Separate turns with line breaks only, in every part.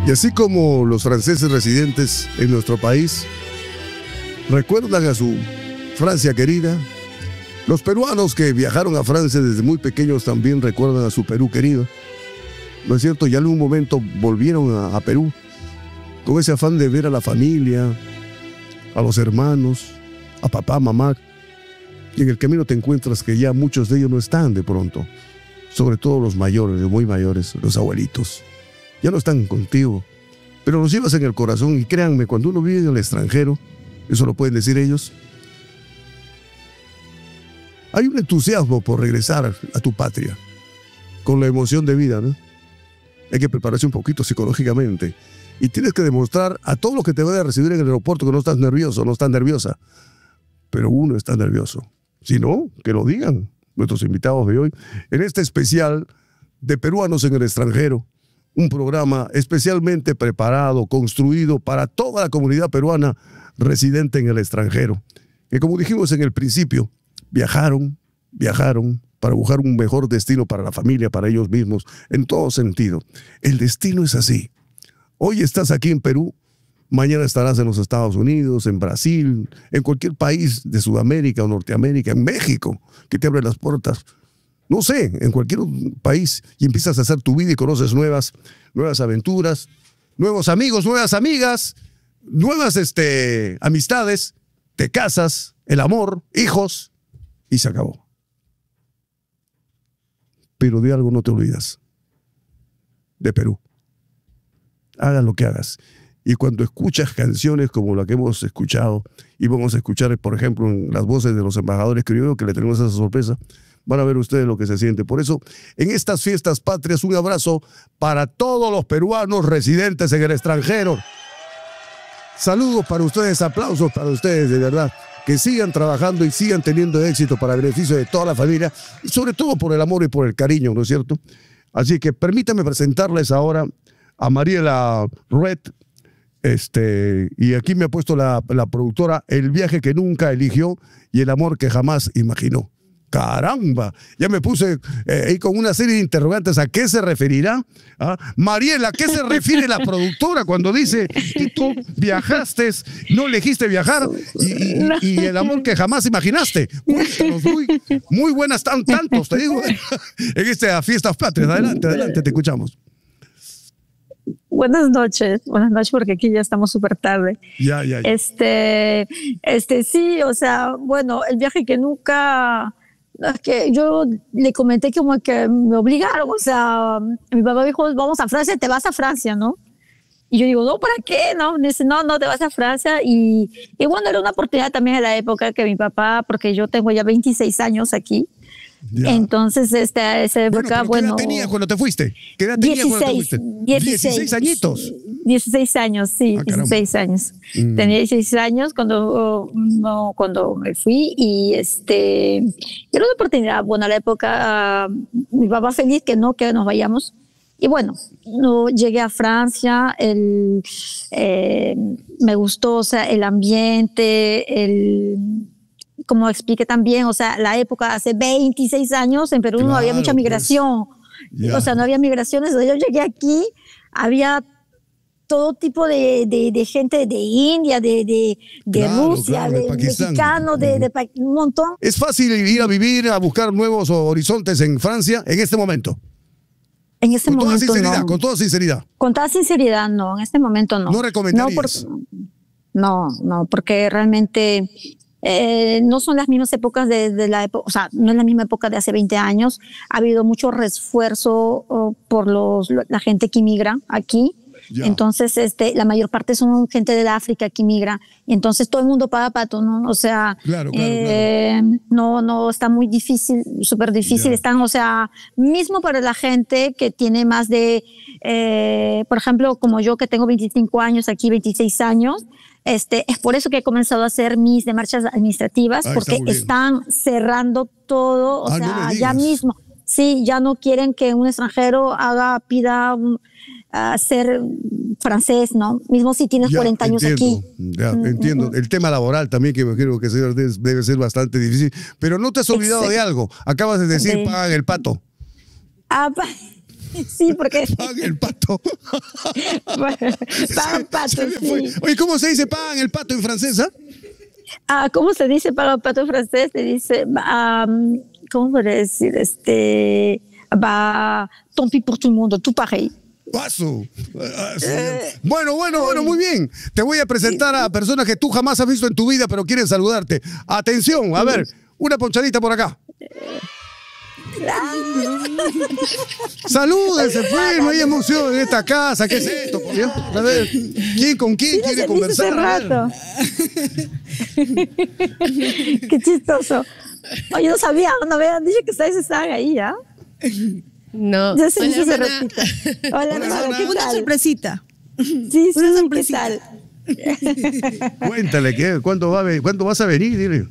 Y así como los franceses residentes en nuestro país recuerdan a su Francia querida, los peruanos que viajaron a Francia desde muy pequeños también recuerdan a su Perú querido. ¿No es cierto? Ya en un momento volvieron a Perú con ese afán de ver a la familia, a los hermanos, a papá, mamá. Y en el camino te encuentras que ya muchos de ellos no están de pronto. Sobre todo los mayores, los muy mayores, los abuelitos. Ya no están contigo, pero los llevas en el corazón. Y créanme, cuando uno vive en el extranjero, eso lo pueden decir ellos, hay un entusiasmo por regresar a tu patria, con la emoción de vida, ¿no? Hay que prepararse un poquito psicológicamente. Y tienes que demostrar a todos los que te van a recibir en el aeropuerto que no estás nervioso, no estás nerviosa. Pero uno está nervioso. Si no, que lo digan nuestros invitados de hoy. En este especial de peruanos en el extranjero, un programa especialmente preparado, construido para toda la comunidad peruana residente en el extranjero. Que como dijimos en el principio, viajaron para buscar un mejor destino para la familia, para ellos mismos, en todo sentido. El destino es así. Hoy estás aquí en Perú, mañana estarás en los Estados Unidos, en Brasil, en cualquier país de Sudamérica o Norteamérica, en México, que te abre las puertas. No sé, en cualquier país, y empiezas a hacer tu vida y conoces nuevas aventuras, nuevos amigos, nuevas amigas, nuevas amistades, te casas, el amor, hijos, y se acabó. Pero de algo no te olvidas, de Perú. Hagas lo que hagas. Y cuando escuchas canciones como la que hemos escuchado, y vamos a escuchar, por ejemplo, en las voces de los embajadores criollos, que le tenemos esa sorpresa, van a ver ustedes lo que se siente. Por eso, en estas fiestas patrias, un abrazo para todos los peruanos residentes en el extranjero. Saludos para ustedes, aplausos para ustedes, de verdad. Que sigan trabajando y sigan teniendo éxito para beneficio de toda la familia, y sobre todo por el amor y por el cariño, ¿no es cierto? Así que permítanme presentarles ahora a Mariela Red, y aquí me ha puesto la productora, el viaje que nunca eligió y el amor que jamás imaginó. ¡Caramba! Ya me puse ahí con una serie de interrogantes. ¿A qué se referirá? ¿Ah? Mariela, ¿a qué se refiere la productora cuando dice que tú viajaste, no elegiste viajar y el amor que jamás imaginaste? Cuéntanos, muy buenas tantos, te digo, en estas fiestas patrias. Adelante, te escuchamos.
Buenas noches, porque aquí ya estamos súper tarde.
Ya.
Sí, o sea, bueno, el viaje que nunca... Es que yo le comenté como que me obligaron, o sea, mi papá dijo, vamos a Francia, te vas a Francia, ¿no? Y yo digo, no, ¿para qué? No, me dice, no, te vas a Francia. Y bueno, era una oportunidad también en la época que mi papá, porque yo tengo ya 26 años aquí. Ya. Entonces, esa época,
¿qué edad tenías cuando te fuiste? ¿Qué edad tenías cuando te fuiste? 16 aññitos.
16 años, sí, 16 años. Tenía 16 años cuando me fui y era una oportunidad. Bueno, a la época, mi papá feliz que nos vayamos. Y bueno, llegué a Francia, me gustó, o sea, el ambiente, como expliqué también, o sea, la época hace 26 años en Perú no había mucha migración, o sea, no había migraciones. Yo llegué aquí, había todo tipo de gente de India, de Rusia, de mexicanos, de un montón.
¿Es fácil ir a vivir, a buscar nuevos horizontes en Francia en este momento?
En este momento
no. Con toda sinceridad.
Con toda sinceridad, no. En este momento no.
¿No recomendarías?
No, porque realmente... no son las mismas épocas de la época, o sea, no es la misma época de hace 20 años. Ha habido mucho refuerzo por la gente que migra aquí. Ya. Entonces, la mayor parte son gente de África que migra. Y entonces todo el mundo paga pato, ¿no? O sea,
claro.
No, está muy difícil, súper difícil. Ya. Están, o sea, mismo para la gente que tiene más de, por ejemplo, como yo que tengo 25 años, aquí 26 años, es por eso que he comenzado a hacer mis demarchas administrativas, porque están cerrando todo, o sea, no ya mismo. Sí, ya no quieren que un extranjero pida ser francés, ¿no? Mismo si tienes 40 años aquí.
Entiendo. El tema laboral también, que me creo que debe ser bastante difícil. Pero no te has olvidado de algo. Acabas de decir, pagan el pato.
Sí, porque
Pagan el pato.
pagan pato,
Se me fue.
sí.
Oye, ¿cómo se dice pagan el pato en francés?
¿Cómo se dice pagan pato en francés? Se dice, ¿cómo podría decir? Tant pis pour tout le monde, tout pareil.
Paso. Bueno, muy bien. Te voy a presentar a personas que tú jamás has visto en tu vida, pero quieren saludarte. Atención, a ver, una ponchadita por acá. Salúdense, pues, no hay emoción en esta casa. ¿Qué es esto? Por Dios? A ver, ¿quién con quién quiere conversar?
Rato. Qué chistoso. Oye, no sabía, no me habían dicho que ustedes estaban ahí, ¿ya?
No.
Ya se hizo ese
hermana.
ratito. Hola, hermana, ¿qué
Una
tal?
sorpresita.
Sí,
Una
¿qué
sorpresita.
tal?
Cuéntale, ¿cuándo vas a venir? Dile.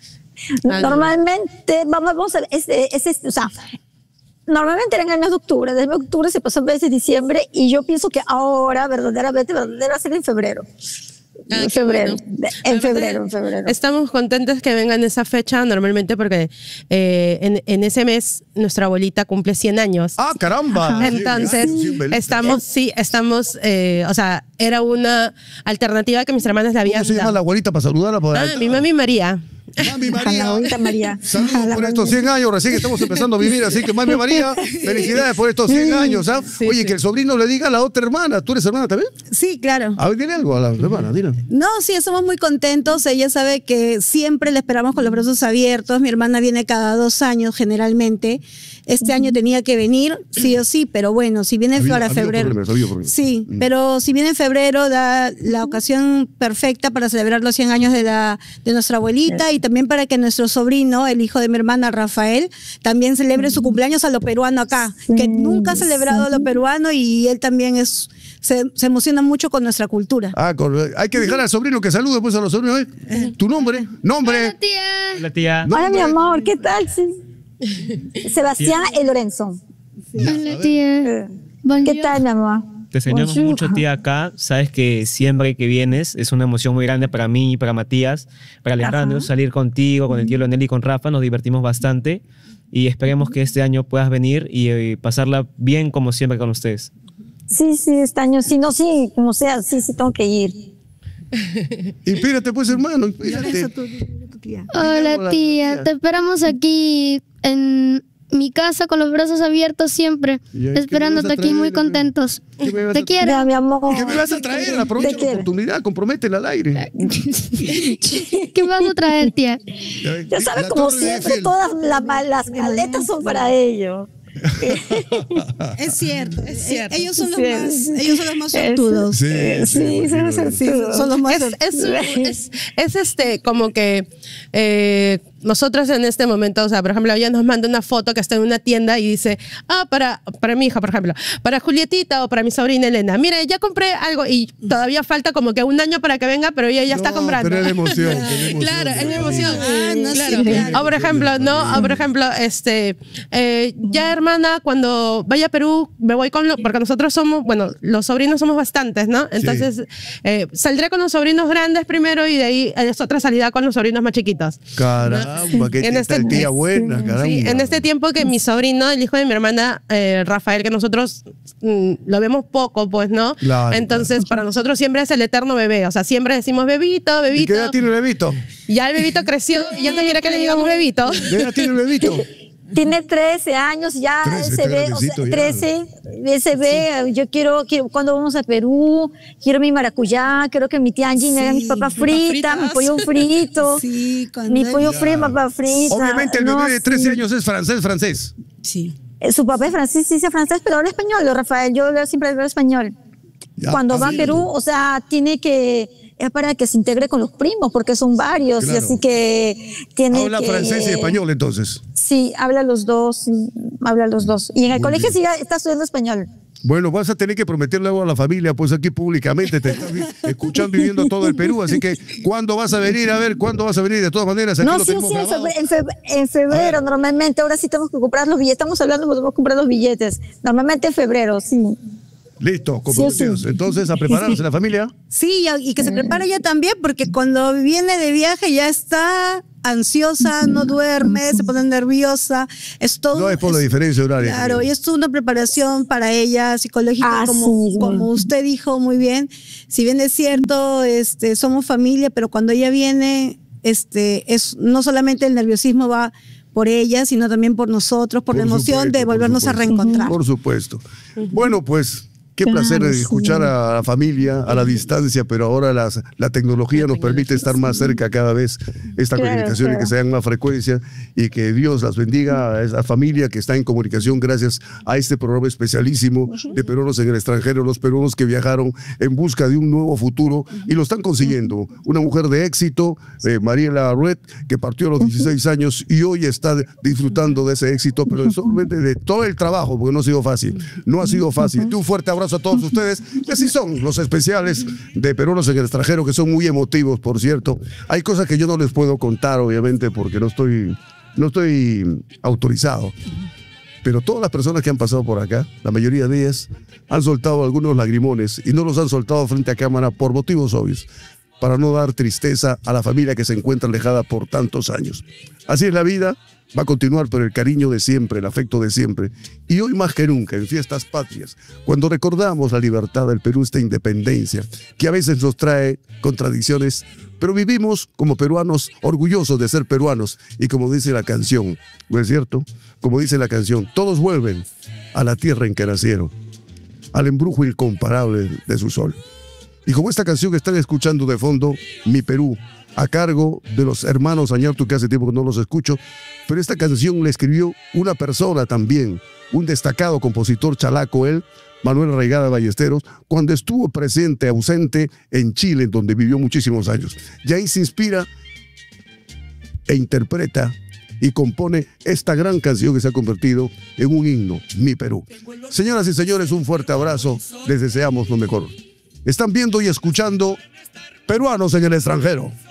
Normalmente, vamos a ver, o sea, normalmente era en el mes de octubre, desde el mes de octubre se pasó el mes de diciembre y yo pienso que ahora verdaderamente va a ser en febrero. En febrero, en febrero.
Estamos contentos que vengan esa fecha normalmente porque en ese mes nuestra abuelita cumple 100 años.
¡Ah, caramba!
Entonces, estamos, o sea, era una alternativa que mis hermanas le habían
¿Cómo se llama la abuelita para saludarla?
Mi mami María.
Mami
La
María.
abuelita María.
Saludos por estos 100 años, recién estamos empezando a vivir, así que Mami María, felicidades por estos 100 años. ¿Ah?
Sí,
Oye,
sí.
que el sobrino le diga a la otra hermana, ¿tú eres hermana también?
Sí, claro.
A ver, dile algo a la hermana, dile.
No, sí, estamos muy contentos. Ella sabe que siempre la esperamos con los brazos abiertos. Mi hermana viene cada 2 años generalmente. Este año tenía que venir, sí o sí, pero bueno, si viene para febrero.
Ha habido problemas.
Sí, pero si viene en febrero da la ocasión perfecta para celebrar los 100 años de nuestra abuelita y también para que nuestro sobrino, el hijo de mi hermana Rafael, también celebre su cumpleaños a lo peruano acá, que nunca ha celebrado a lo peruano y él también se emociona mucho con nuestra cultura.
Hay que dejar al sobrino que salude pues a los sobrinos. ¿Tu nombre? ¿Nombre?
Hola, tía.
Hola, mi amor, ¿qué tal? Sí. Sebastián y Lorenzo.
Hola, tía.
¿Qué tal, mi amor?
Te extrañamos
Bonjour.
mucho, tía, acá. Sabes que siempre que vienes es una emoción muy grande para mí y para Matías. Para alegrarnos, salir contigo, con el tío Leonel y con Rafa, nos divertimos bastante. Y esperemos que este año puedas venir y pasarla bien como siempre con ustedes.
Sí, este año, sí, no, sí, como sea, sí, tengo que ir.
Inspírate pues, hermano, inspírate.
Hola, tía. Te esperamos aquí en mi casa con los brazos abiertos siempre,
¿Y ahí qué
esperándote
me vas a
aquí muy
traer?
contentos.
¿Qué me vas
Te
a-
quiero.
Ya, mi amor.
¿Qué me vas a traer? Aprovecha la oportunidad, comprométela al aire.
¿Qué vas a traer, tía?
Ya sabes,
La
como
Torre de
siempre,
Eiffel.
todas las maletas son para ellos.
Es cierto, ellos son
Sí,
ellos son los más sortudos.
Sí, son los sortudos.
Son los más
Es como que nosotros en este momento, o sea, por ejemplo, ella nos manda una foto que está en una tienda y dice, para mi hija, por ejemplo, para Julietita o para mi sobrina Elena, mire, ya compré algo y todavía falta como que 1 año para que venga, pero ella ya está comprando.
Pero es la emoción. es la emoción.
Claro, es la emoción.
no,
Claro.
sí, claro.
O por ejemplo, ya hermana, cuando vaya a Perú, me voy porque nosotros somos, bueno, los sobrinos somos bastantes, ¿no? Entonces, saldré con los sobrinos grandes primero y de ahí es otra salida con los sobrinos más chiquitos.
Caramba, qué tal tía buena, caramba.
Sí, en este tiempo que mi sobrino, el hijo de mi hermana, Rafael, que nosotros lo vemos poco, pues, ¿no?
Claro,
Entonces, para nosotros siempre es el eterno bebé. O sea, siempre decimos bebito,
¿Y
bebito.
qué edad tiene el bebito?
Ya el bebito creció y ya no quiere que le digamos bebito.
¿Qué edad tiene el bebito?
Tiene 13 años, ya
13,
se
está
ve, o sea,
grandecito ya.
13, se ve, yo quiero, cuando vamos a Perú, quiero mi maracuyá, quiero que mi tía Angie me haga mis papas fritas, mi pollo frito,
Sí, cuando
mi
él-
pollo frito, papas fritas.
Obviamente el
No,
bebé de 13
sí.
años es francés.
Sí.
Su papá es francés, sí, es francés, pero habla español, Rafael, yo siempre hablo español.
Ya,
Cuando va a
amigo.
Perú, o sea, es para que se integre con los primos, porque son varios,
Claro.
y así que tiene
Habla
que...
francés y español entonces.
Sí, habla los dos, sí, habla los dos. Y en el
Muy
colegio
bien.
sí está estudiando español.
Bueno, vas a tener que prometerle algo a la familia, pues aquí públicamente te estás escuchando y viendo todo el Perú, así que ¿cuándo vas a venir? A ver, ¿cuándo vas a venir? De todas maneras, aquí
No,
lo
sí,
tenemos grabado.
en febrero normalmente, ahora sí tenemos que comprar los billetes, estamos hablando, podemos comprar los billetes. Normalmente en febrero, sí.
Listo, comprometidos.
Sí.
Entonces, a prepararse la familia.
Sí, y que se prepare ya también, porque cuando viene de viaje ya está ansiosa, no duerme, se pone nerviosa. Es todo,
No es por la diferencia horaria.
Claro, y es toda una preparación para ella psicológica,
Sí,
como usted dijo muy bien. Si bien es cierto, somos familia, pero cuando ella viene, es no solamente el nerviosismo va por ella, sino también por nosotros, por la emoción
supuesto,
de volvernos a reencontrar.
Por supuesto. Bueno, pues qué placer escuchar a la familia a la distancia, pero ahora la tecnología nos permite estar más cerca cada vez, esta comunicación y que sea en más frecuencia, y que Dios las bendiga a esa familia que está en comunicación gracias a este programa especialísimo de peruanos en el extranjero, los peruanos que viajaron en busca de un nuevo futuro y lo están consiguiendo. Una mujer de éxito, Mariela Ruet, que partió a los 16 años y hoy está disfrutando de ese éxito, pero solamente de todo el trabajo, porque no ha sido fácil. No ha sido fácil. Un fuerte abrazo a todos ustedes, que así son los especiales de peruanos en el extranjero, que son muy emotivos, por cierto. Hay cosas que yo no les puedo contar, obviamente, porque no estoy autorizado. Pero todas las personas que han pasado por acá, la mayoría de ellas, han soltado algunos lagrimones y no los han soltado frente a cámara por motivos obvios, para no dar tristeza a la familia que se encuentra alejada por tantos años. Así es la vida. Va a continuar, pero el cariño de siempre, el afecto de siempre. Y hoy más que nunca, en fiestas patrias, cuando recordamos la libertad del Perú, esta independencia, que a veces nos trae contradicciones, pero vivimos como peruanos orgullosos de ser peruanos. Y como dice la canción, ¿no es cierto? Como dice la canción, todos vuelven a la tierra en que nacieron, al embrujo incomparable de su sol. Y como esta canción que están escuchando de fondo, Mi Perú, a cargo de los hermanos Añartu, que hace tiempo que no los escucho, pero esta canción la escribió una persona también, un destacado compositor chalaco, él, Manuel Arraigada Ballesteros, cuando estuvo presente, ausente en Chile, donde vivió muchísimos años. Y ahí se inspira e interpreta y compone esta gran canción que se ha convertido en un himno, Mi Perú. Señoras y señores, un fuerte abrazo, les deseamos lo mejor. Están viendo y escuchando Peruanos en el Extranjero.